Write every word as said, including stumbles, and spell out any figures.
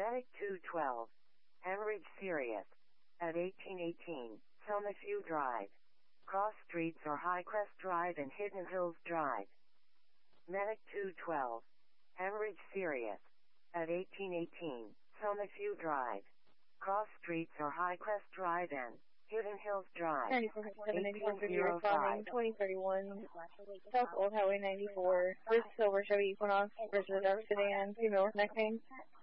Medic two twelve, hemorrhage serious, at eighteen eighteen, Summerview Drive, Cross Streets or Highcrest Drive and Hidden Hills Drive. Medic two twelve, hemorrhage serious, at eighteen eighteen, Summerview Drive, Cross Streets or Highcrest Drive and Hidden Hills Drive. ninety-four seven ninety-four fifty responding twenty thirty-one South Old Highway ninety-four, First Silver Chevy Equinox versus Dark Sedan, female with neck pain.